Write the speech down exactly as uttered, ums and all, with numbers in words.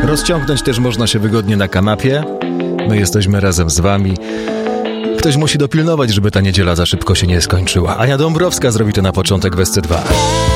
Rozciągnąć też można się wygodnie na kanapie. My jesteśmy razem z wami. Ktoś musi dopilnować, żeby ta niedziela za szybko się nie skończyła. Ania Dąbrowska zrobi to na początek w S C dwa.